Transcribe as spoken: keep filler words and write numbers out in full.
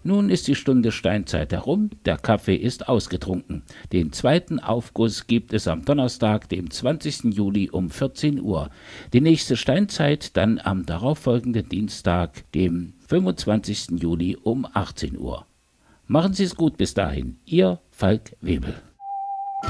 Nun ist die Stunde Steinzeit herum, der Kaffee ist ausgetrunken. Den zweiten Aufguss gibt es am Donnerstag, dem zwanzigsten Juli um vierzehn Uhr. Die nächste Steinzeit dann am darauffolgenden Dienstag, dem fünfundzwanzigsten Juli um achtzehn Uhr. Machen Sie es gut bis dahin, Ihr Falk Webel.